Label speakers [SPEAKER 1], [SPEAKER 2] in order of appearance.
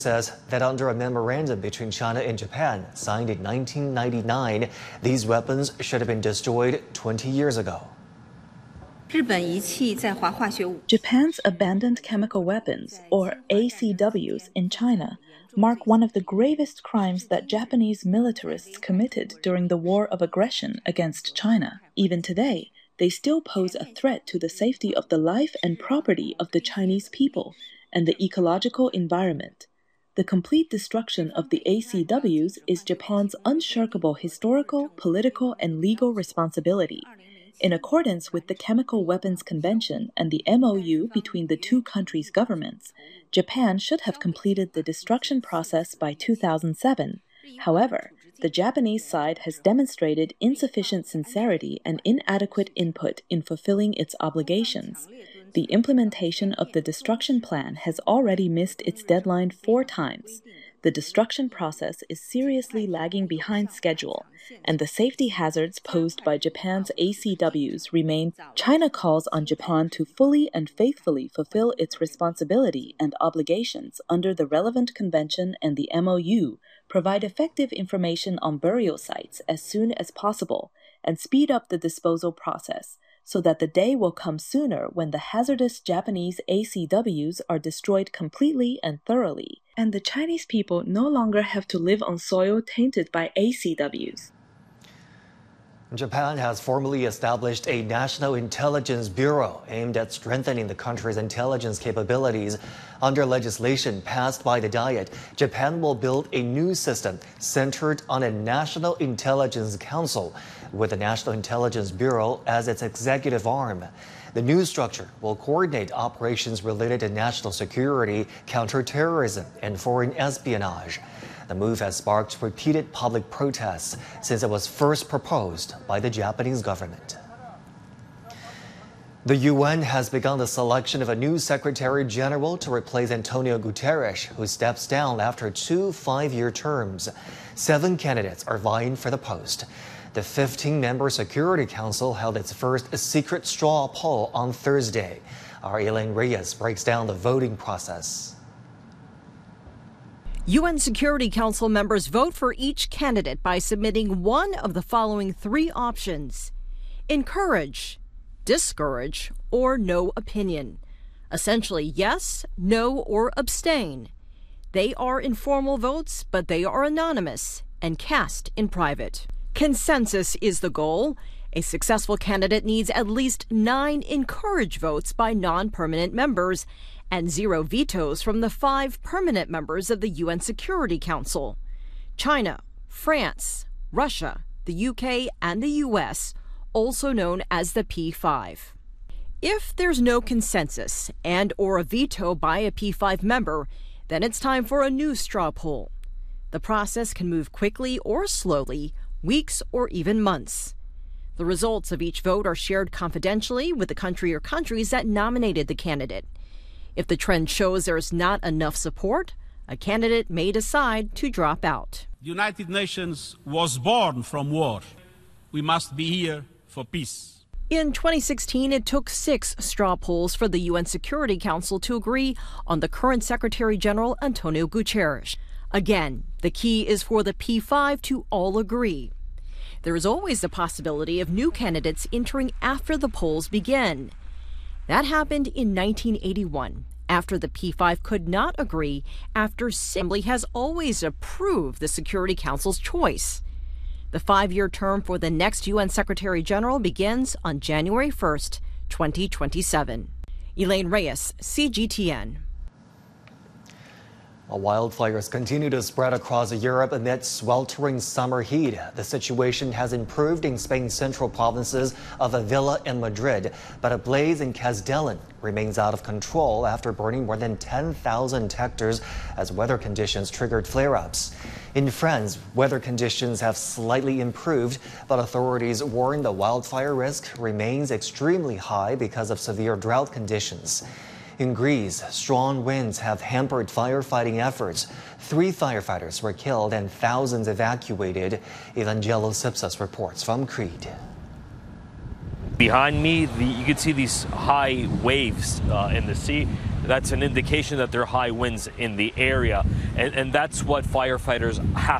[SPEAKER 1] says that under a memorandum between China and Japan signed in 1999, these weapons should have been destroyed 20 years ago.
[SPEAKER 2] Japan's abandoned chemical weapons, or ACWs, in China mark one of the gravest crimes that Japanese militarists committed during the war of aggression against China. Even today, they still pose a threat to the safety of the life and property of the Chinese people and the ecological environment. The complete destruction of the ACWs is Japan's unshirkable historical, political, and legal responsibility. In accordance with the Chemical Weapons Convention and the MOU between the two countries' governments, Japan should have completed the destruction process by 2007. However, the Japanese side has demonstrated insufficient sincerity and inadequate input in fulfilling its obligations. The implementation of the destruction plan has already missed its deadline 4 times. The destruction process is seriously lagging behind schedule, and the safety hazards posed by Japan's ACWs remain. China calls on Japan to fully and faithfully fulfill its responsibility and obligations under the relevant convention and the MOU, provide effective information on burial sites as soon as possible, and speed up the disposal process, so that the day will come sooner when the hazardous Japanese ACWs are destroyed completely and thoroughly, and the Chinese people no longer have to live on soil tainted by ACWs.
[SPEAKER 1] Japan has formally established a National Intelligence Bureau aimed at strengthening the country's intelligence capabilities. Under legislation passed by the Diet, Japan will build a new system centered on a National Intelligence Council, with the National Intelligence Bureau as its executive arm. The new structure will coordinate operations related to national security, counterterrorism, and foreign espionage. The move has sparked repeated public protests since it was first proposed by the Japanese government. The UN has begun the selection of a new Secretary General to replace Antonio Guterres, who steps down after 2 5-year terms. 7 candidates are vying for the post. The 15-member Security Council held its first secret straw poll on Thursday. Our Elaine Reyes breaks down the voting process.
[SPEAKER 3] UN Security Council members vote for each candidate by submitting one of the following 3 options: encourage, discourage, or no opinion. Essentially, yes, no, or abstain. They are informal votes, but they are anonymous and cast in private. Consensus is the goal. A successful candidate needs at least 9 encourage votes by non-permanent members and 0 vetoes from the 5 permanent members of the UN Security Council. China, France, Russia, the UK, and the US, also known as the P5. If there's no consensus and/or a veto by a P5 member, then it's time for a new straw poll. The process can move quickly or slowly, weeks or even months. The results of each vote are shared confidentially with the country or countries that nominated the candidate. If the trend shows there's not enough support, a candidate may decide to drop out.
[SPEAKER 4] The United Nations was born from war. We must be here for peace.
[SPEAKER 3] In 2016, it took 6 straw polls for the UN Security Council to agree on the current Secretary General Antonio Guterres. Again, the key is for the P5 to all agree. There is always the possibility of new candidates entering after the polls begin. That happened in 1981, after the P5 could not agree after Assembly has always approved the Security Council's choice. The 5-year term for the next UN Secretary General begins on January 1st, 2027. Elaine Reyes, CGTN.
[SPEAKER 1] Wildfires continue to spread across Europe amid sweltering summer heat. The situation has improved in Spain's central provinces of Avila and Madrid, but a blaze in Castellón remains out of control after burning more than 10,000 hectares as weather conditions triggered flare-ups. In France, weather conditions have slightly improved, but authorities warn the wildfire risk remains extremely high because of severe drought conditions. In Greece, strong winds have hampered firefighting efforts. 3 firefighters were killed and thousands evacuated. Evangelos Sipsas reports from Crete.
[SPEAKER 5] Behind me, you can see these high waves in the sea. That's an indication that there are high winds in the area. And that's what firefighters have